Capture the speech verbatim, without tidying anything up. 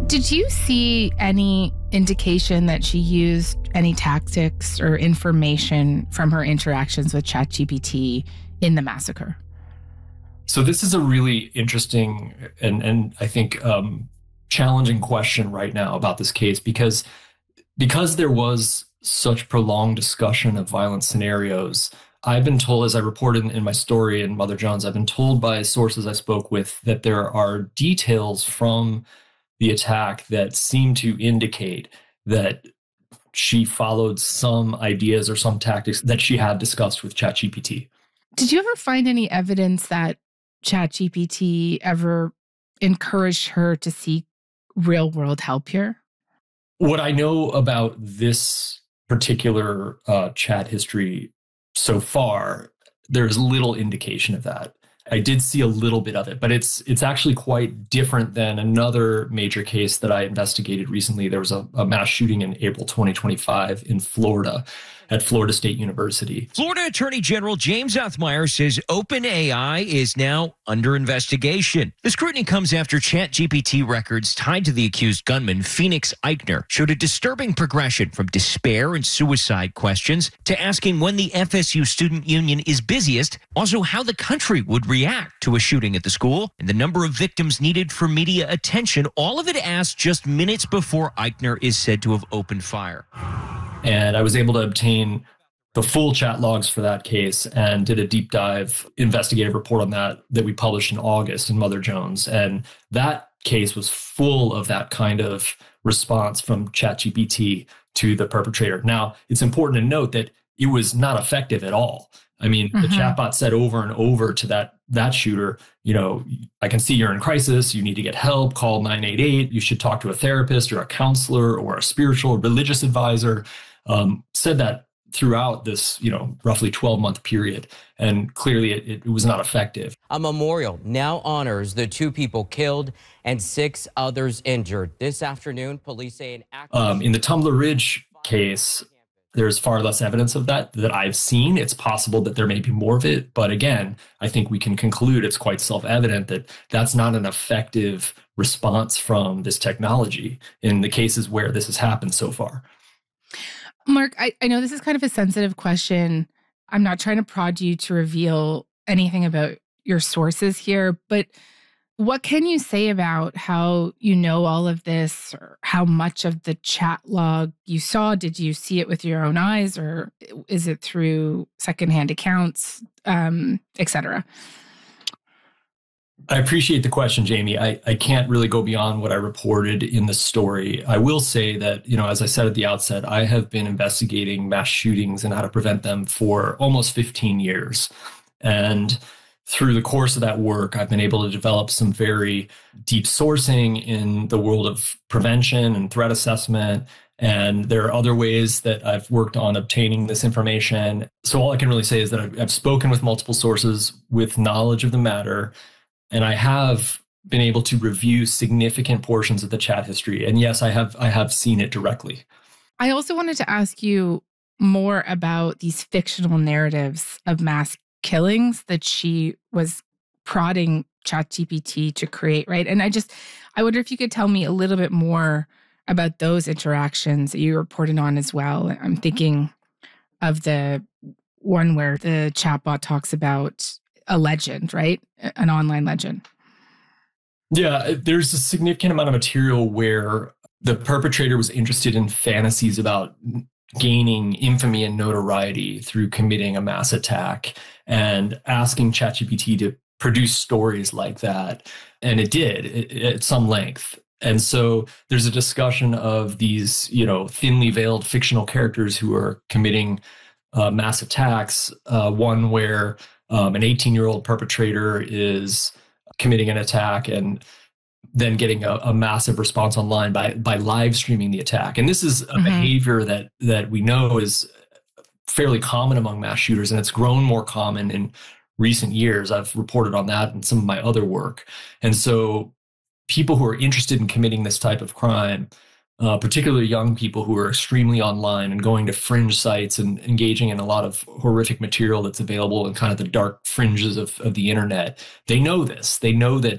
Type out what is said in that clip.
Did you see any indication that she used any tactics or information from her interactions with ChatGPT in the massacre? So this is a really interesting and, and I think um, challenging question right now about this case because, because there was such prolonged discussion of violent scenarios. I've been told, as I reported in my story in Mother Jones, I've been told by sources I spoke with that there are details from the attack that seem to indicate that she followed some ideas or some tactics that she had discussed with ChatGPT. Did you ever find any evidence that ChatGPT ever encouraged her to seek real-world help here? What I know about this particular uh, chat history so far, there's little indication of that. I did see a little bit of it, but it's it's actually quite different than another major case that I investigated recently. There was a, a mass shooting in April twenty twenty-five in Florida at Florida State University. Florida Attorney General James Othmeyer says OpenAI is now under investigation. The scrutiny comes after ChatGPT records tied to the accused gunman, Phoenix Eichner, showed a disturbing progression from despair and suicide questions to asking when the F S U Student Union is busiest, also how the country would react to a shooting at the school, and the number of victims needed for media attention, all of it asked just minutes before Eichner is said to have opened fire. And I was able to obtain the full chat logs for that case and did a deep dive investigative report on that that we published in August in Mother Jones. And that case was full of that kind of response from ChatGPT to the perpetrator. Now, it's important to note that it was not effective at all. I mean, mm-hmm. the chatbot said over and over to that that shooter, you know, I can see you're in crisis. You need to get help. Call nine eight eight. You should talk to a therapist or a counselor or a spiritual or religious advisor. Um, said that throughout this, you know, roughly twelve month period. And clearly it, it was not effective. A memorial now honors the two people killed and six others injured. This afternoon, police say an activist... Um, in the Tumbler Ridge case, there's far less evidence of that that I've seen. It's possible that there may be more of it. But again, I think we can conclude it's quite self-evident that that's not an effective response from this technology in the cases where this has happened so far. Mark, I, I know this is kind of a sensitive question. I'm not trying to prod you to reveal anything about your sources here, but what can you say about how you know all of this, or how much of the chat log you saw? Did you see it with your own eyes, or is it through secondhand accounts, um, et cetera? I appreciate the question, Jamie. I, I can't really go beyond what I reported in the story. I will say that, you know, as I said at the outset, I have been investigating mass shootings and how to prevent them for almost fifteen years. And through the course of that work, I've been able to develop some very deep sourcing in the world of prevention and threat assessment. And there are other ways that I've worked on obtaining this information. So all I can really say is that I've, I've spoken with multiple sources with knowledge of the matter. And I have been able to review significant portions of the chat history. And yes, I have I have seen it directly. I also wanted to ask you more about these fictional narratives of mass killings that she was prodding ChatGPT to create, right? And I just, I wonder if you could tell me a little bit more about those interactions that you reported on as well. I'm thinking of the one where the chatbot talks about a legend, right? An online legend. Yeah, there's a significant amount of material where the perpetrator was interested in fantasies about gaining infamy and notoriety through committing a mass attack and asking ChatGPT to produce stories like that. And it did it, at some length. And so there's a discussion of these, you know, thinly veiled fictional characters who are committing uh, mass attacks. Uh, one where Um, an eighteen-year-old perpetrator is committing an attack and then getting a, a massive response online by by live streaming the attack. And this is a mm-hmm. behavior that that we know is fairly common among mass shooters, and it's grown more common in recent years. I've reported on that in some of my other work. And so people who are interested in committing this type of crime, Uh, particularly young people who are extremely online and going to fringe sites and engaging in a lot of horrific material that's available in kind of the dark fringes of, of the internet. They know this. They know that